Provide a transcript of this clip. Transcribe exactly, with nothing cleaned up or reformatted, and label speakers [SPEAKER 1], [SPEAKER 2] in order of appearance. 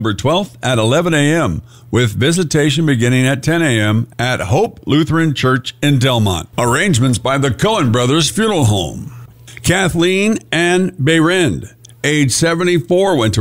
[SPEAKER 1] twelfth at eleven a.m. with visitation beginning at ten a.m. at Hope Lutheran Church in Delmont. Arrangements by the Cohen Brothers Funeral Home. Kathleen Ann Behrend, age seventy-four, went to